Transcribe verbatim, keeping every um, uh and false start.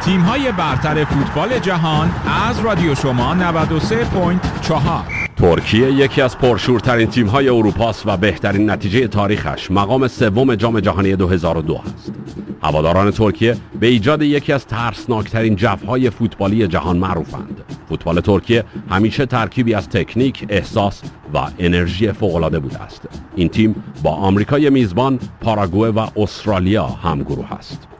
تیم‌های برتر فوتبال جهان از رادیو شما نود و سه ممیز چهار. ترکیه یکی از پرشورترین تیم‌های اروپا است و بهترین نتیجه تاریخش مقام سوم جام جهانی دو هزار و دو است. هواداران ترکیه به ایجاد یکی از ترسناکترین جف‌های فوتبالی جهان معروفند. فوتبال ترکیه همیشه ترکیبی از تکنیک، احساس و انرژی فوق‌العاده بوده است. این تیم با آمریکای میزبان، پاراگوئه و استرالیا همگروه است.